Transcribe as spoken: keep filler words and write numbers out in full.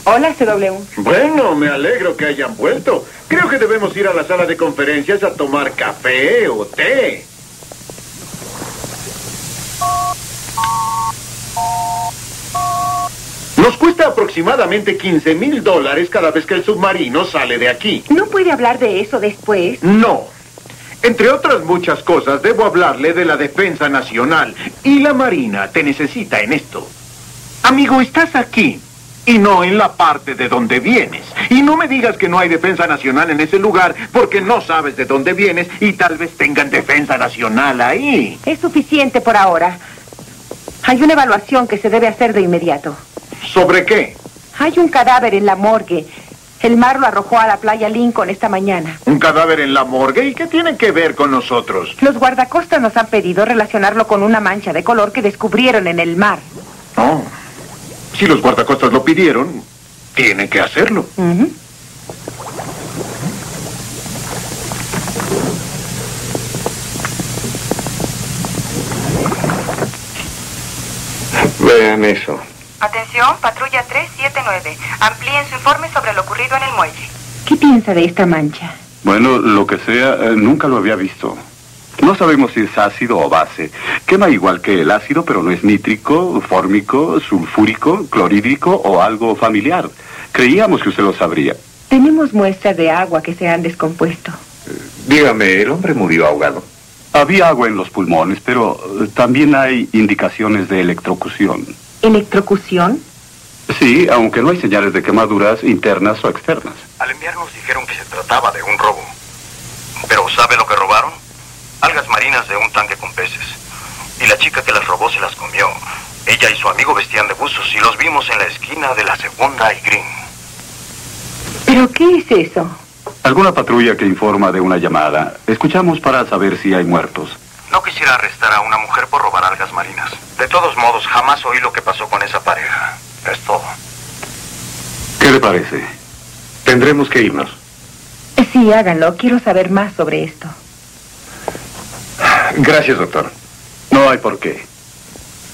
Hola, C W. Bueno, me alegro que hayan vuelto. Creo que debemos ir a la sala de conferencias a tomar café o té. Nos cuesta aproximadamente quince mil dólares cada vez que el submarino sale de aquí. ¿No puede hablar de eso después? No. Entre otras muchas cosas, debo hablarle de la defensa nacional. Y la Marina te necesita en esto. Amigo, estás aquí y no en la parte de donde vienes. Y no me digas que no hay defensa nacional en ese lugar porque no sabes de dónde vienes y tal vez tengan defensa nacional ahí. Es suficiente por ahora. Hay una evaluación que se debe hacer de inmediato. ¿Sobre qué? Hay un cadáver en la morgue. El mar lo arrojó a la playa Lincoln esta mañana. ¿Un cadáver en la morgue? ¿Y qué tiene que ver con nosotros? Los guardacostas nos han pedido relacionarlo con una mancha de color que descubrieron en el mar. Oh. Si los guardacostas lo pidieron, tienen que hacerlo. Uh-huh. Vean eso. Atención, patrulla tres siete nueve. Amplíen su informe sobre lo ocurrido en el muelle. ¿Qué piensa de esta mancha? Bueno, lo que sea, eh, nunca lo había visto. No sabemos si es ácido o base. Quema igual que el ácido, pero no es nítrico, fórmico, sulfúrico, clorhídrico o algo familiar. Creíamos que usted lo sabría. Tenemos muestras de agua que se han descompuesto. Dígame, ¿el hombre murió ahogado? Había agua en los pulmones, pero eh, también hay indicaciones de electrocución. ¿Electrocución? Sí, aunque no hay señales de quemaduras internas o externas. Al enviarnos dijeron que se trataba de un robo. ¿Pero sabe lo que robaron? Algas marinas de un tanque con peces. Y la chica que las robó se las comió. Ella y su amigo vestían de buzos y los vimos en la esquina de la Segunda y Green. ¿Pero qué es eso? ¿Alguna patrulla que informa de una llamada? Escuchamos para saber si hay muertos. No quisiera arrestar a una mujer por robar algas marinas. De todos modos, jamás oí lo que pasó con esa pareja. Es todo. ¿Qué le parece? Tendremos que irnos. Sí, háganlo. Quiero saber más sobre esto. Gracias, doctor. No hay por qué.